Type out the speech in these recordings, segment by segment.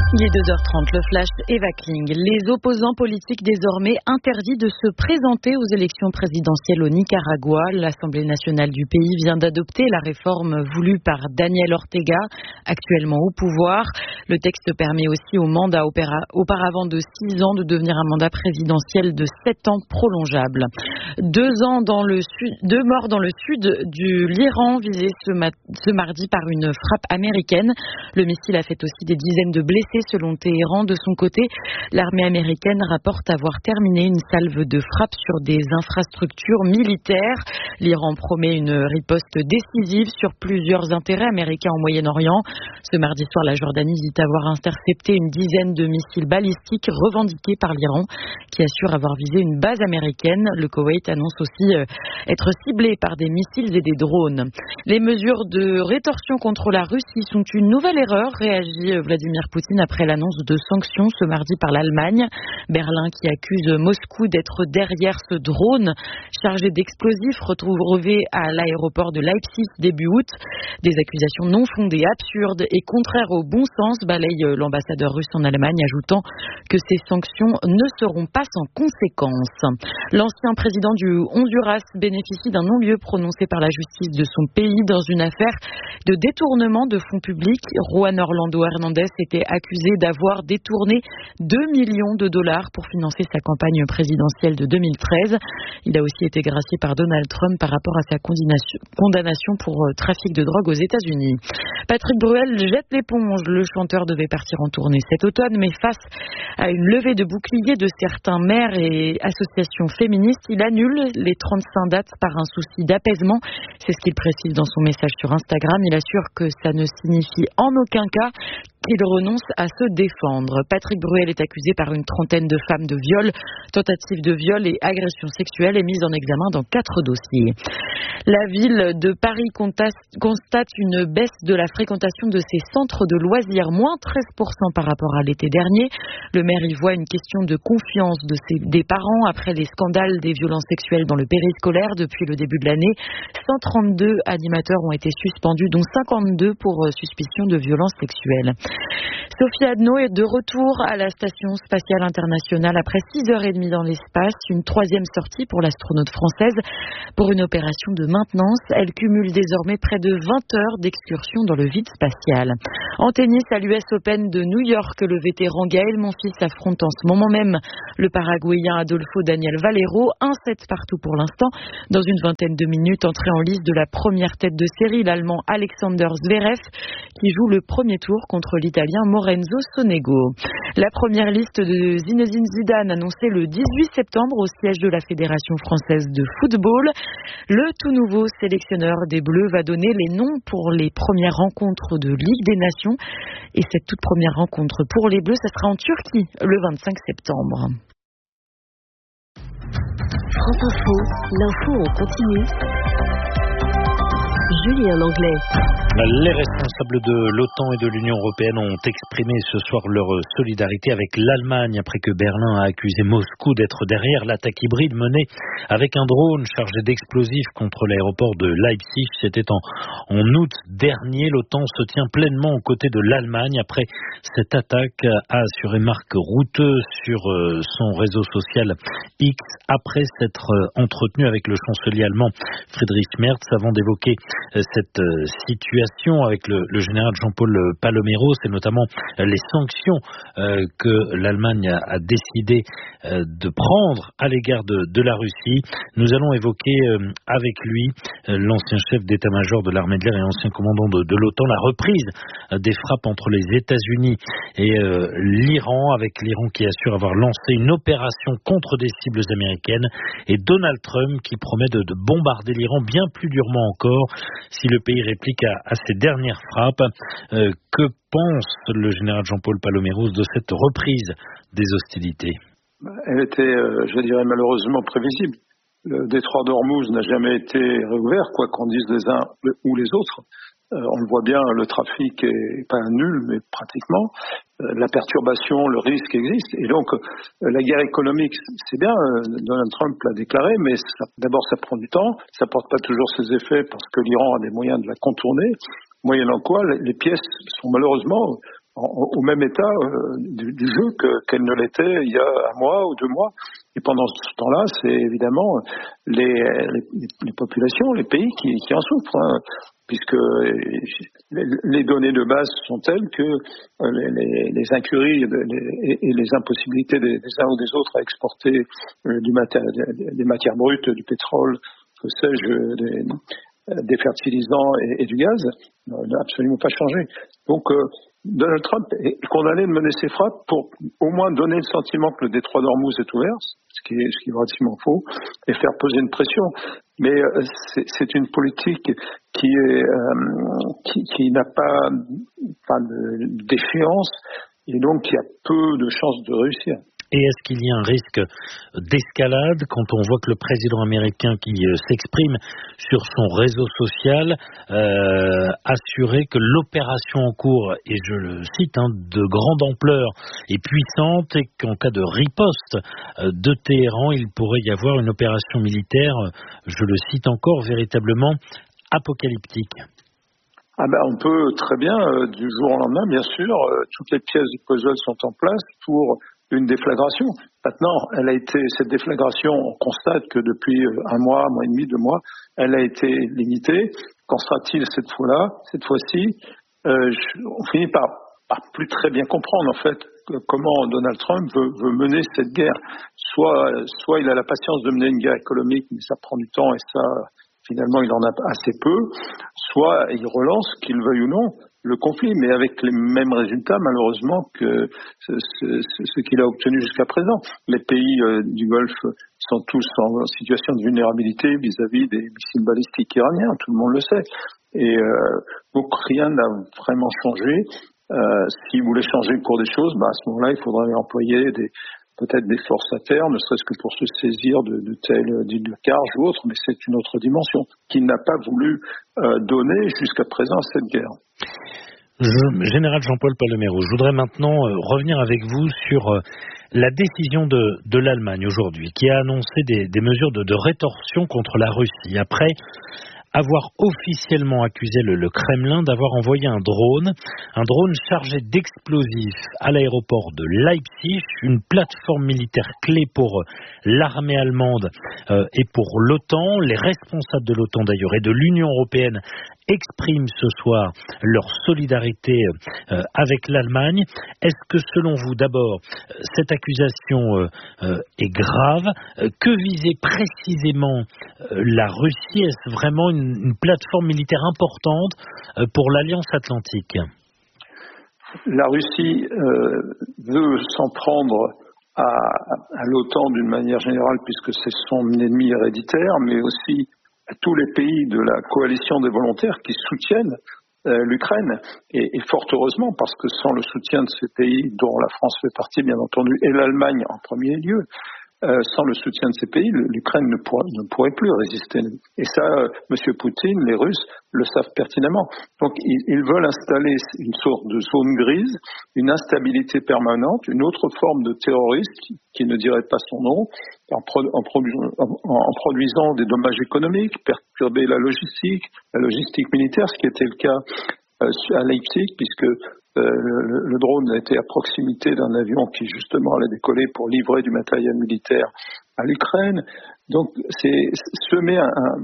Il est 2h30, le flash Eva Kling. Les opposants politiques désormais interdits de se présenter aux élections présidentielles au Nicaragua. L'Assemblée nationale du pays vient d'adopter la réforme voulue par Daniel Ortega, actuellement au pouvoir. Le texte permet aussi au mandat auparavant de 6 ans de devenir un mandat présidentiel de 7 ans prolongeable. 2 morts dans le sud de l'Iran visés ce mardi par une frappe américaine. Le missile a fait aussi des dizaines de blessés. Selon Téhéran, de son côté, l'armée américaine rapporte avoir terminé une salve de frappes sur des infrastructures militaires. L'Iran promet une riposte décisive sur plusieurs intérêts américains au Moyen-Orient. Ce mardi soir, la Jordanie dit avoir intercepté une dizaine de missiles balistiques revendiqués par l'Iran, qui assure avoir visé une base américaine. Le Koweït annonce aussi être ciblé par des missiles et des drones. Les mesures de rétorsion contre la Russie sont une nouvelle erreur, réagit Vladimir Poutine après l'annonce de sanctions ce mardi par l'Allemagne. Berlin qui accuse Moscou d'être derrière ce drone chargé d'explosifs retrouvé à l'aéroport de Leipzig début août. Des accusations non fondées, absurdes et contraires au bon sens, balaye l'ambassadeur russe en Allemagne, ajoutant que ces sanctions ne seront pas sans conséquences. L'ancien président du Honduras bénéficie d'un non-lieu prononcé par la justice de son pays dans une affaire de détournement de fonds publics. Juan Orlando Hernández était accusé d'avoir détourné 2 millions de dollars pour financer sa campagne présidentielle de 2013. Il a aussi été gracié par Donald Trump par rapport à sa condamnation pour trafic de drogue aux États-Unis. Patrick Bruel jette l'éponge. Le chanteur devait partir en tournée cet automne, mais face à une levée de boucliers de certains maires et associations féministes, il annule les 35 dates par un souci d'apaisement. C'est ce qu'il précise dans son message sur Instagram. Il assure que ça ne signifie en aucun cas qu'il renonce à se défendre. Patrick Bruel est accusé par une trentaine de femmes de viol, tentative de viol et agression sexuelle et mise en examen dans 4 dossiers. La ville de Paris constate une baisse de la fréquentation de ses centres de loisirs, moins 13% par rapport à l'été dernier. Le maire y voit une question de confiance des parents après les scandales des violences sexuelles dans le périscolaire depuis le début de l'année. 132 animateurs ont été suspendus, dont 52 pour suspicion de violences sexuelles. Sophie Adno est de retour à la Station spatiale internationale après 6h30 dans l'espace. Une 3e sortie pour l'astronaute française pour une opération de maintenance. Elle cumule désormais près de 20 heures d'excursion dans le vide spatial. En tennis, à l'US Open de New York, le vétéran Gaël Monfils affronte en ce moment même le Paraguayen Adolfo Daniel Valero. 1-7 partout pour l'instant. Dans une vingtaine de minutes, entrée en lice de la première tête de série, l'Allemand Alexander Zverev, qui joue le premier tour contre l'Italien Lorenzo Sonego. La première liste de Zinedine Zidane annoncée le 18 septembre au siège de la Fédération française de football. Le tout nouveau sélectionneur des Bleus va donner les noms pour les premières rencontres de Ligue des Nations. Et cette toute première rencontre pour les Bleus, ça sera en Turquie le 25 septembre. France Info, l'info en continu. Julien Langlais. Les responsables de l'OTAN et de l'Union européenne ont exprimé ce soir leur solidarité avec l'Allemagne après que Berlin a accusé Moscou d'être derrière l'attaque hybride menée avec un drone chargé d'explosifs contre l'aéroport de Leipzig. C'était en août dernier. L'OTAN se tient pleinement aux côtés de l'Allemagne après cette attaque, a assuré Mark Rutte sur son réseau social X après s'être entretenu avec le chancelier allemand Friedrich Merz avant d'évoquer cette situation avec le général Jean-Paul Palomero. C'est notamment les sanctions que l'Allemagne a décidé de prendre à l'égard de la Russie. Nous allons évoquer avec lui, l'ancien chef d'état-major de l'armée de l'air et ancien commandant de l'OTAN, la reprise des frappes entre les États-Unis et l'Iran, avec l'Iran qui assure avoir lancé une opération contre des cibles américaines et Donald Trump qui promet de bombarder l'Iran bien plus durement encore si le pays réplique à ces dernières frappes. Que pense le général Jean-Paul Palomero de cette reprise des hostilités ? Elle était, je dirais, malheureusement prévisible. Le détroit d'Ormuz n'a jamais été réouvert, quoi qu'en disent les uns ou les autres. On le voit bien, le trafic est pas nul, mais pratiquement. La perturbation, le risque existe. Et donc, la guerre économique, c'est bien, Donald Trump l'a déclaré, mais d'abord, ça prend du temps. Ça porte pas toujours ses effets parce que l'Iran a des moyens de la contourner. Moyennant quoi, les pièces sont malheureusement au même état du jeu qu'elle ne l'était il y a un mois ou 2 mois. Et pendant ce temps-là, c'est évidemment les populations, les pays qui en souffrent, hein, puisque les données de base sont telles que les incuries et les impossibilités des uns ou des autres à exporter des matières brutes, du pétrole, que sais-je, des fertilisants et du gaz n'a absolument pas changé. Donc Donald Trump est condamné de mener ses frappes pour au moins donner le sentiment que le détroit d'Ormuz est ouvert, ce qui est relativement faux, et faire peser une pression. Mais c'est une politique qui n'a pas d'échéance et donc qui a peu de chances de réussir. Et est-ce qu'il y a un risque d'escalade quand on voit que le président américain qui s'exprime sur son réseau social assurait que l'opération en cours, et je le cite, de grande ampleur et puissante, et qu'en cas de riposte de Téhéran, il pourrait y avoir une opération militaire, je le cite encore, véritablement apocalyptique? On peut très bien, du jour au lendemain, bien sûr, toutes les pièces du puzzle sont en place pour une déflagration. Maintenant, cette déflagration, on constate que depuis un mois et demi, 2 mois, elle a été limitée. Qu'en sera-t-il cette fois-ci? On finit par plus très bien comprendre, en fait, comment Donald Trump veut mener cette guerre. Soit il a la patience de mener une guerre économique, mais ça prend du temps et ça, finalement, il en a assez peu. Soit il relance, qu'il veuille ou non, le conflit, mais avec les mêmes résultats, malheureusement, que ce qu'il a obtenu jusqu'à présent. Les pays du Golfe sont tous en situation de vulnérabilité vis-à-vis des missiles balistiques iraniens, tout le monde le sait. Et donc rien n'a vraiment changé. S'il voulait changer le cours des choses, à ce moment-là, il faudrait employer peut-être des forces à terre, ne serait-ce que pour se saisir de telles îles de Karj ou autres, mais c'est une autre dimension qu'il n'a pas voulu donner jusqu'à présent à cette guerre. Général Jean-Paul Palomero, je voudrais maintenant revenir avec vous sur la décision de l'Allemagne aujourd'hui, qui a annoncé des mesures de rétorsion contre la Russie, après avoir officiellement accusé le Kremlin d'avoir envoyé un drone chargé d'explosifs à l'aéroport de Leipzig, une plateforme militaire clé pour l'armée allemande et pour l'OTAN. Les responsables de l'OTAN d'ailleurs et de l'Union européenne expriment ce soir leur solidarité avec l'Allemagne. Est-ce que selon vous, d'abord, cette accusation est grave? Que visait précisément la Russie? Est-ce vraiment une plateforme militaire importante pour l'Alliance Atlantique? La Russie veut s'en prendre à l'OTAN d'une manière générale, puisque c'est son ennemi héréditaire, mais aussi à tous les pays de la coalition des volontaires qui soutiennent l'Ukraine. Et fort heureusement, parce que sans le soutien de ces pays, dont la France fait partie bien entendu, et l'Allemagne en premier lieu, sans le soutien de ces pays, l'Ukraine ne pourrait plus résister. Et ça, M. Poutine, les Russes, le savent pertinemment. Donc, ils veulent installer une sorte de zone grise, une instabilité permanente, une autre forme de terrorisme qui ne dirait pas son nom, en produisant des dommages économiques, perturber la logistique militaire, ce qui était le cas à Leipzig, puisque le drone était à proximité d'un avion qui justement allait décoller pour livrer du matériel militaire à l'Ukraine. Donc c'est semer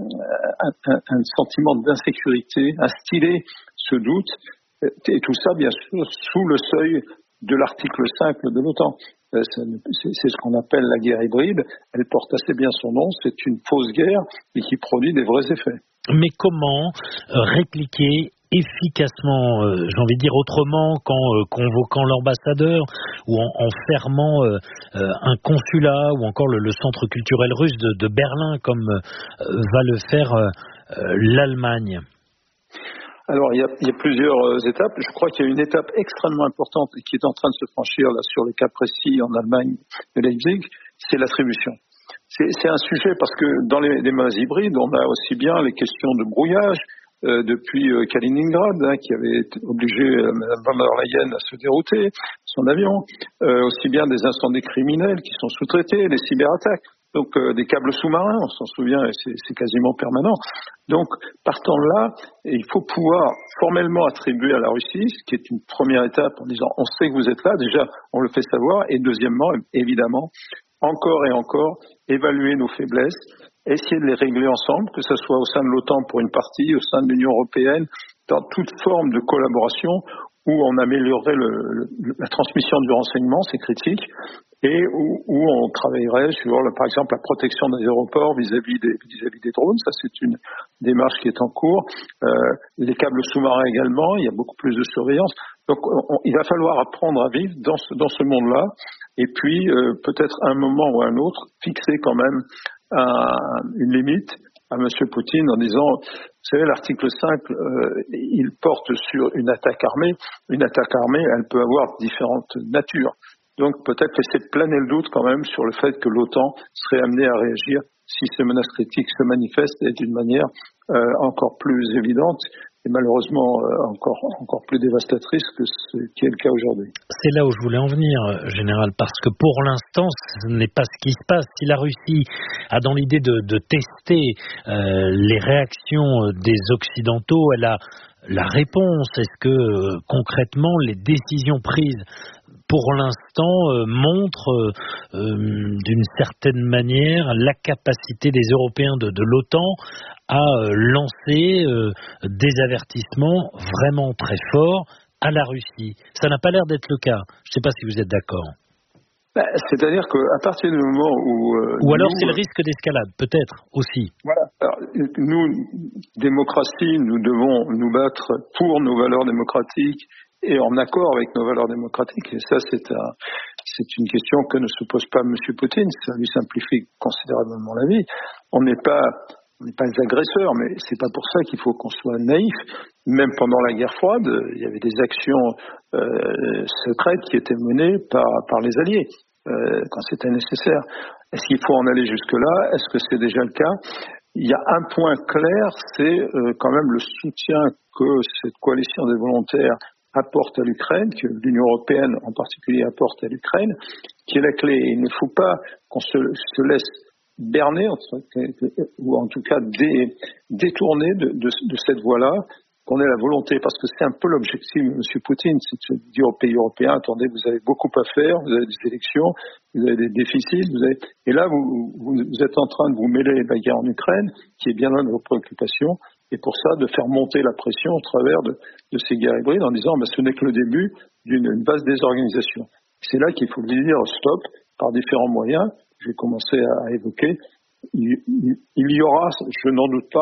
un sentiment d'insécurité, instiller ce doute, et tout ça bien sûr sous le seuil de l'article 5 de l'OTAN. C'est ce qu'on appelle la guerre hybride. Elle porte assez bien son nom, c'est une fausse guerre et qui produit des vrais effets. Mais comment répliquer efficacement, j'ai envie de dire autrement, qu'en convoquant l'ambassadeur ou en fermant un consulat ou encore le centre culturel russe de Berlin, comme va le faire l'Allemagne? Alors, il y a plusieurs étapes. Je crois qu'il y a une étape extrêmement importante qui est en train de se franchir là sur le cas précis en Allemagne de Leipzig, c'est l'attribution. C'est un sujet parce que dans les menaces hybrides, on a aussi bien les questions de brouillage, depuis Kaliningrad, qui avait obligé Mme von der Leyen à se dérouter son avion, aussi bien des incendies criminels qui sont sous-traités, les cyberattaques. donc des câbles sous-marins, on s'en souvient, et c'est quasiment permanent. Donc, partant de là, il faut pouvoir formellement attribuer à la Russie, ce qui est une première étape en disant on sait que vous êtes là, déjà on le fait savoir, et deuxièmement, évidemment, encore et encore, évaluer nos faiblesses, essayer de les régler ensemble, que ce soit au sein de l'OTAN pour une partie, au sein de l'Union européenne, dans toute forme de collaboration où on améliorerait la transmission du renseignement, c'est critique, et où on travaillerait sur, par exemple, la protection des aéroports vis-à-vis des drones. Ça, c'est une démarche qui est en cours. Les câbles sous-marins également, il y a beaucoup plus de surveillance. Donc, il va falloir apprendre à vivre dans ce monde-là, et puis peut-être à un moment ou à un autre, fixer quand même une limite à M. Poutine en disant, vous savez, l'article 5, il porte sur une attaque armée. Une attaque armée, elle peut avoir différentes natures. Donc peut-être laisser planer le doute quand même sur le fait que l'OTAN serait amenée à réagir si ces menaces critiques se manifestent et d'une manière encore plus évidente et malheureusement encore plus dévastatrice que ce qui est le cas aujourd'hui. C'est là où je voulais en venir, Général, parce que pour l'instant, ce n'est pas ce qui se passe. Si la Russie a dans l'idée de tester les réactions des Occidentaux, elle a la réponse. Est-ce que concrètement, les décisions prises pour l'instant montrent d'une certaine manière la capacité des Européens de l'OTAN à lancer des avertissements vraiment très forts à la Russie? Ça n'a pas l'air d'être le cas. Je ne sais pas si vous êtes d'accord. C'est-à-dire qu'à partir du moment où... Ou alors c'est le risque d'escalade, peut-être, aussi. Voilà. Alors, nous, démocratie, nous devons nous battre pour nos valeurs démocratiques et en accord avec nos valeurs démocratiques. Et ça, c'est une question que ne se pose pas M. Poutine. Ça lui simplifie considérablement la vie. On n'est pas des agresseurs, mais c'est pas pour ça qu'il faut qu'on soit naïf. Même pendant la guerre froide, il y avait des actions secrètes qui étaient menées par les Alliés quand c'était nécessaire. Est-ce qu'il faut en aller jusque-là? Est-ce que c'est déjà le cas? Il y a un point clair, c'est quand même le soutien que cette coalition des volontaires apporte à l'Ukraine, que l'Union européenne en particulier apporte à l'Ukraine, qui est la clé. Il ne faut pas qu'on se laisse berner, ou en tout cas détourner de cette voie-là, qu'on ait la volonté, parce que c'est un peu l'objectif de M. Poutine, c'est de dire aux pays européens, attendez, vous avez beaucoup à faire, vous avez des élections, vous avez des déficits, et là vous êtes en train de vous mêler la guerre en Ukraine, qui est bien loin de vos préoccupations, et pour ça de faire monter la pression au travers de ces guerres hybrides en disant ce n'est que le début d'une vaste désorganisation. C'est là qu'il faut lui dire stop par différents moyens. Je vais commencer à évoquer. Il y aura, je n'en doute pas,